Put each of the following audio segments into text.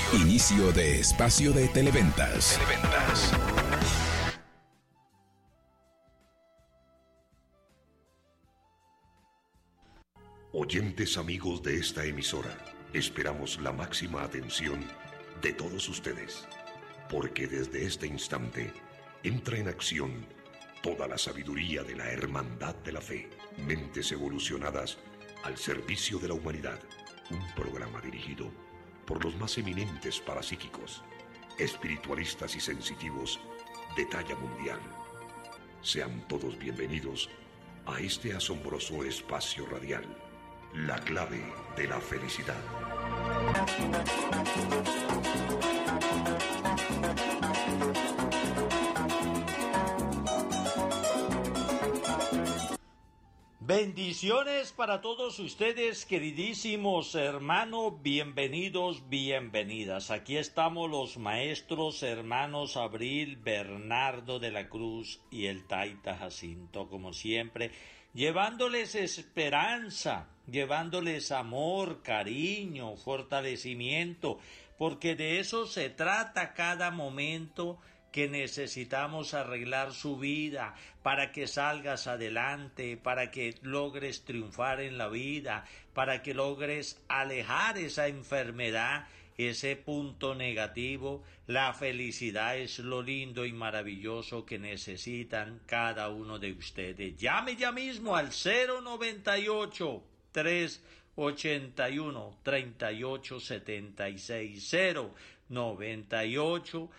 Inicio de espacio de Televentas. Oyentes amigos de esta emisora, esperamos la máxima atención de todos ustedes, porque desde este instante entra en acción toda la sabiduría de la hermandad de la fe, mentes evolucionadas al servicio de la humanidad, un programa dirigido por los más eminentes parapsíquicos, espiritualistas y sensitivos de talla mundial. Sean todos bienvenidos a este asombroso espacio radial, la clave de la felicidad. Bendiciones para todos ustedes, queridísimos hermanos, bienvenidos, bienvenidas. Aquí estamos los maestros hermanos Abril, Bernardo de la Cruz y el Taita Jacinto, como siempre, llevándoles esperanza, llevándoles amor, cariño, fortalecimiento, porque de eso se trata cada momento que necesitamos arreglar su vida para que salgas adelante, para que logres triunfar en la vida, para que logres alejar esa enfermedad, ese punto negativo. La felicidad es lo lindo y maravilloso que necesitan cada uno de ustedes. Llame ya mismo al 098 381 3876 098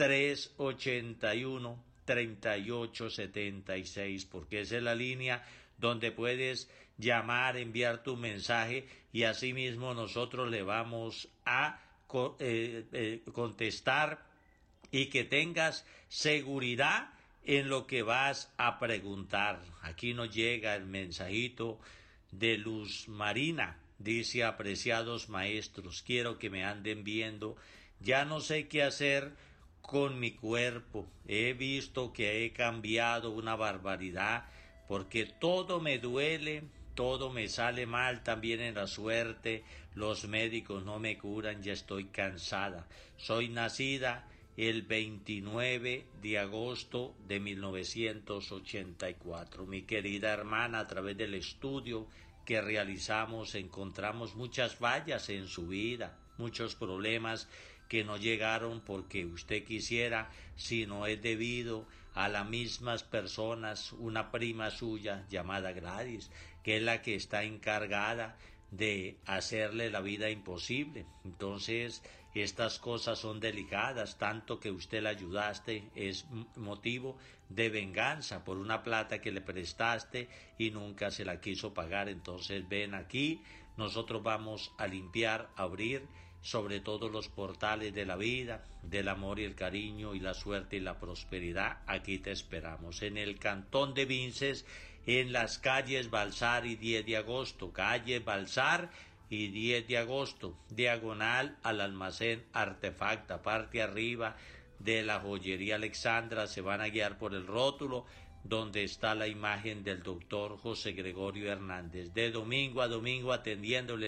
381-3876, porque esa es la línea donde puedes llamar, enviar tu mensaje y asimismo nosotros le vamos a contestar, y que tengas seguridad en lo que vas a preguntar. Aquí nos llega el mensajito de Luz Marina. Dice: apreciados maestros, quiero que me anden viendo. Ya no sé qué hacer con mi cuerpo. He visto que he cambiado una barbaridad, porque todo me duele, todo me sale mal, también en la suerte. Los médicos no me curan, ya estoy cansada. Soy nacida el 29 de agosto de 1984. Mi querida hermana, a través del estudio que realizamos encontramos muchas fallas en su vida, muchos problemas que no llegaron porque usted quisiera, sino es debido a las mismas personas, una prima suya llamada Gladys, que es la que está encargada de hacerle la vida imposible. Entonces, estas cosas son delicadas, tanto que usted la ayudaste, es motivo de venganza por una plata que le prestaste y nunca se la quiso pagar. Entonces, ven aquí, nosotros vamos a limpiar, a abrir sobre todo los portales de la vida, del amor y el cariño y la suerte y la prosperidad. Aquí te esperamos en el Cantón de Vinces, en las calles Balsar y 10 de agosto, calle Balsar y 10 de agosto, diagonal al almacén Artefacta, parte arriba de la joyería Alexandra. Se van a guiar por el rótulo donde está la imagen del doctor José Gregorio Hernández, de domingo a domingo atendiéndole